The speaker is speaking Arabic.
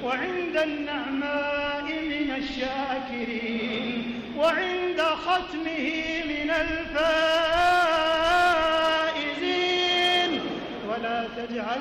وعند النعماء من الشاكرين وعند ختمه من الفائزين ولا تجعل